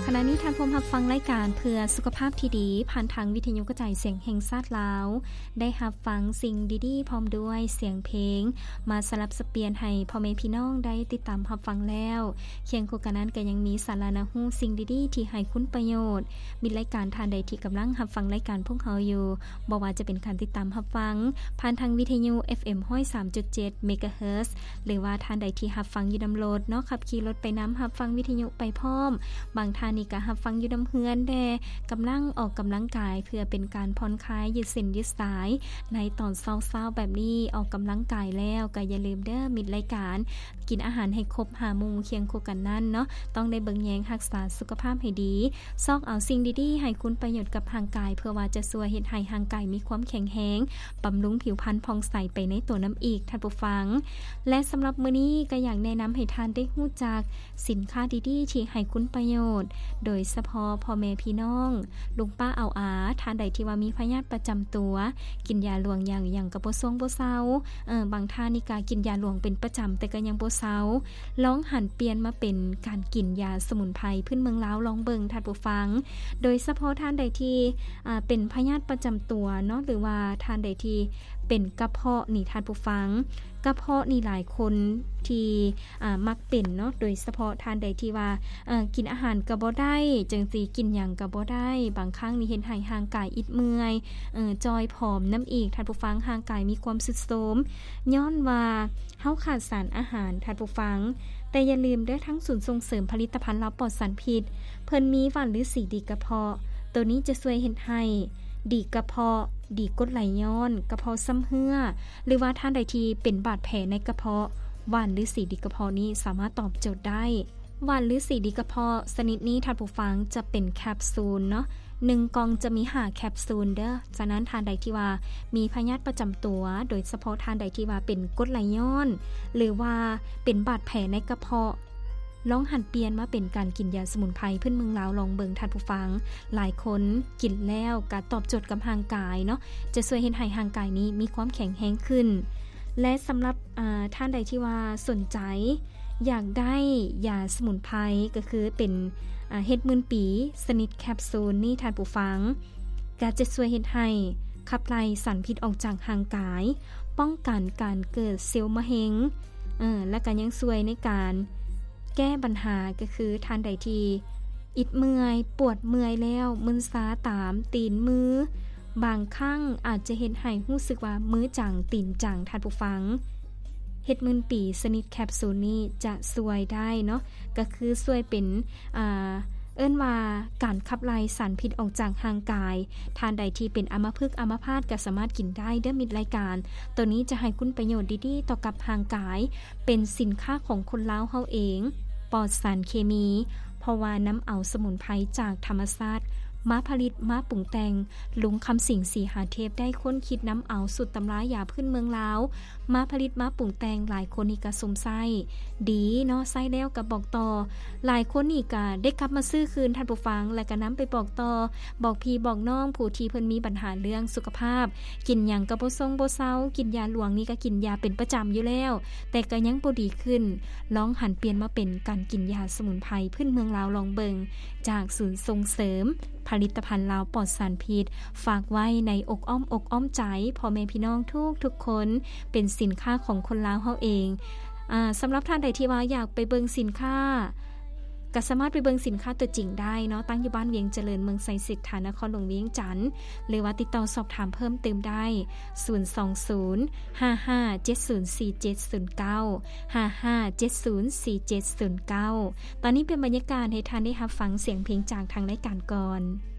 ขณะนี้ท่านผู้รับฟังรายการเพื่อสุขภาพที่ดีผ่านทางวิทยุกระจายเสียงแห่งชาติลาวได้รับฟังสิ่งดีๆพร้อมด้วยเสียงเพลงมาสลับสเปลี่ยนให้พ่อแม่พี่น้องได้ติดตามรับฟังแล้วเคียงคู่กันนั้นก็ยังมีสาระน่ารู้สิ่งดีๆที่ให้คุณประโยชน์มีรายการท่านใดที่กำลังรับฟังรายการพวกเราอยู่บ่ว่าจะเป็นการติดตามรับฟังผ่านทางวิทยุ FM 103.7 เมกะเฮิรตซ์หรือว่าท่านใดที่รับฟังอยู่นำรถเนาะขับขี่รถไปนํรับฟังวิทยุไปพร้อมบางท่านนี่ก็รับฟังอยู่นำเฮือนแด่กำลังออกกำลังกายเพื่อเป็นการผ่อนคลายยืดเส้นยืดสายในตอนเช้าๆแบบนี้ออกกำลังกายแล้วก็อย่าลืมเด้อมิดรายการกินอาหารให้ครบ5หมู่เคียงคู่กันนั่นเนาะต้องได้เบิ่งแยงรักษาสุขภาพให้ดีซอกเอาสิ่งดีๆให้คุณประโยชน์กับร่างกายเพื่อว่าจะช่วยเฮ็ดให้ร่างกายมีความแข็งแรงบำรุงผิวพรรณผ่องใสไปในตัวน้ำอีกท่านผู้ฟังและสำหรับมื้อนี้ก็อยากแนะนำให้ท่านได้รู้จักสินค้าดีๆที่ให้คุณประโยชน์โดยเฉพาะพ่อแม่พี่น้องลุงป้าเอาอาท่านใดที่ว่ามีพยาธิประจำตัวกินยาหลวงอย่างก็บ่ทรงบ่เซาบางท่านนี่ก็กินยาหลวงเป็นประจำแต่ก็ยังบ่เซาลองหันเปลี่ยนมาเป็นการกินยาสมุนไพรพื้นเมืองลาวลองเบิ่งท่านผู้ฟังโดยเฉพาะท่านใดที่เป็นพยาธิประจำตัวเนาะหรือว่าท่านใดที่เป็นกระเพาะนี่ท่านผู้ฟังกระเพาะนี่หลายคนที่มักเป็นเนาะโดยเฉพาะท่านใดที่ว่ากินอาหารก็บ่ได้จังซี่กินหยังก็บ่ได้บางครั้งนี่เห็นให้ร่างกายอิดเมื่อยจอยผอมน้ำอีกท่านผู้ฟังร่างกายมีความทรุดโทรมย้อนว่าเฮาขาดสารอาหารท่านผู้ฟังแต่อย่าลืมเด้อทั้งศูนย์ส่งเสริมผลิตภัณฑ์ลาวปลอดสารพิษเพิ่นมีหว่านฤาษีดีกระเพาะตัวนี้จะช่วยเฮ็ดให้ดีกระเพาะดีกรดไหลย้อนกระเพาะซ้ำเหื่อหรือว่าท่านใดที่เป็นบาดแผลในกระเพาะหว่านฤาษีดีกระเพาะนี้สามารถตอบโจทย์ได้หว่านฤาษีดีกระเพาะชนิดนี้ท่านผู้ฟังจะเป็นแคปซูลเนาะ1กล่องจะมี5แคปซูลเด้อฉะนั้นท่านใดที่ว่ามีพยาธิประจำตัวโดยเฉพาะท่านใดที่ว่าเป็นกรดไหลย้อนหรือว่าเป็นบาดแผลในกระเพาะลองหันเปลี่ยนมาเป็นการกินยาสมุนไพรพื้นเมืองลาวลองเบิงท่านผู้ฟังหลายคนกินแล้วก็ตอบโจทย์กับร่างกายเนาะจะช่วยเฮ็ดให้ร่างกายนี้มีความแข็งแรงขึ้นและสำหรับท่านใดที่ว่าสนใจอยากได้ยาสมุนไพรก็คือเป็นเฮ็ดมื่นปีสนิทแคปซูลนี่ท่านผู้ฟังก็จะช่วยเฮ็ดให้ขับไล่สารพิษออกจากร่างกายป้องกันการเกิดเซลล์มะเร็งและก็ยังช่วยในการแก้ปัญหาก็คือท่านใดที่อิดเมื่อยปวดเมื่อยแล้วมึนซาตามตีนมือบางครั้งอาจจะเห็นให้รู้สึกว่ามือจังตีนจังท่านผู้ฟังเฮ็ดมื่นปีสนิทแคปซูลนี้จะช่วยได้เนาะก็คือช่วยเป็นเอิ้นว่าการขับไล่สารพิษออกจากร่างกายท่านใดที่เป็นอัมพฤกษ์อัมพาตก็สามารถกินได้เด้อมิตรรายการตัวนี้จะให้คุณประโยชน์ดีๆต่อกับร่างกายเป็นสินค้าของคนลาวเฮาเองปลอดสารเคมีเพราะว่าน้ำเอาสมุนไพรจากธรรมชาติมาผลิตมาปรุงแต่งลุงคำสิงสีหาเทพได้ค้นคิดน้ำเอาสุดตำรายาพื้นเมืองลาวมาผลิตมาปรุงแต่งหลายคนนี่ก็สมไส้ดีเนาะไส้แล้วก็บอกต่อหลายคนนี่ก็ได้กลับมาซื้อคืนท่านผู้ฟังและก็นำไปบอกต่อบอกพี่บอกน้องผู้ที่เพิ่นมีปัญหาเรื่องสุขภาพกินหยังก็บ่ทรงบ่เซากินยาหลวงนี่ก็กินยาเป็นประจำอยู่แล้วแต่ก็ยังบ่ดีขึ้นลองหันเปลี่ยนมาเป็นการกินยาสมุนไพรพื้นเมืองลาวลองเบิงจากศูนย์ส่งเสริมผลิตภัณฑ์ลาวปลอดสารพิษฝากไว้ในอกอ้อมอกอ้อมใจพ่อแม่พี่น้องทุกคนเป็นสินค้าของคนลาวเฮาเองสำหรับท่านใดที่ว่าอยากไปเบิ่งสินค้าก็สามารถไปเบิ่งสินค้าตัวจริงได้เนาะตั้งอยู่บ้านเวียงเจริญเมืองไซสิทธานครหลวงเวียงจันทน์หรือว่าติดต่อสอบถามเพิ่มเติมได้02055704709 55704709ตอนนี้เป็นบรรยากาศให้ท่านได้รับฟังเสียงเพลงจากทางรายการก่อน